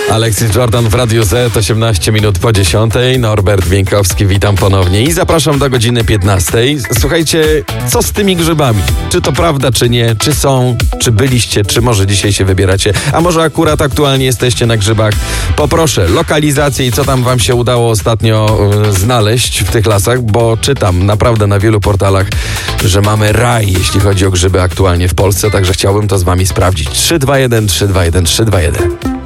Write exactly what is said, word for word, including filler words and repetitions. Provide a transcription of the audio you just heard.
Alexis Jordan w Radiu Z, osiemnaście minut po dziesiątej. Norbert Wieńkowski, witam ponownie i zapraszam do godziny piętnastej. Słuchajcie, co z tymi grzybami? Czy to prawda, czy nie? Czy są? Czy byliście? Czy może dzisiaj się wybieracie? A może akurat aktualnie jesteście na grzybach? Poproszę lokalizację i co tam wam się udało ostatnio y, znaleźć w tych lasach, bo czytam naprawdę na wielu portalach, że mamy raj, jeśli chodzi o grzyby aktualnie w Polsce, także chciałbym to z wami sprawdzić. trzy dwa jeden, trzy dwa jeden, trzy dwa jeden.